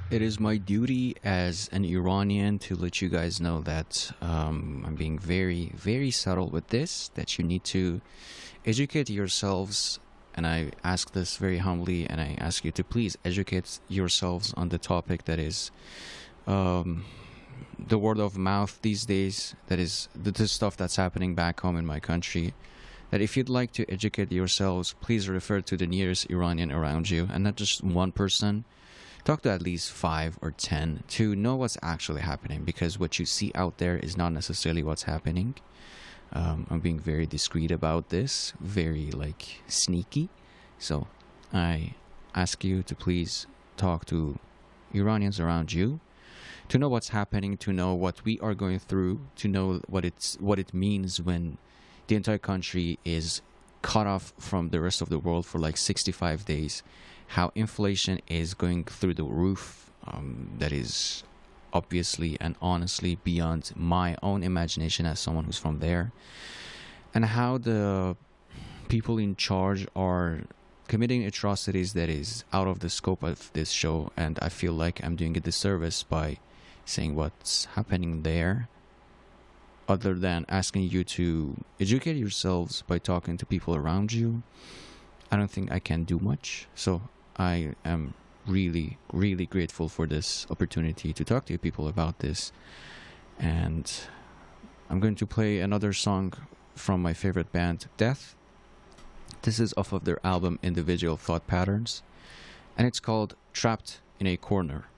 It is my duty as an Iranian to let you guys know that I'm being very, very subtle with this, that you need to educate yourselves. And I ask this very humbly, and I ask you to please educate yourselves on the topic that is um, the word of mouth these days, that is the stuff that's happening back home in my country. That if you'd like to educate yourselves, please refer to the nearest Iranian around you, and not just one person. Talk to at least 5 or 10 to know what's actually happening, because what you see out there is not necessarily what's happening. I'm being very discreet about this, very like sneaky. So I ask you to please talk to Iranians around you to know what's happening, to know what we are going through, to know what it means when the entire country is cut off from the rest of the world for like 65 days, how inflation is going through the roof. That is obviously and honestly beyond my own imagination as someone who's from there, and how the people in charge are committing atrocities that is out of the scope of this show. And I feel like I'm doing a disservice by saying what's happening there, other than asking you to educate yourselves by talking to people around you. I don't think I can do much. So I am really, really grateful for this opportunity to talk to you people about this. And I'm going to play another song from my favorite band, Death. This is off of their album Individual Thought Patterns, and it's called Trapped in a Corner.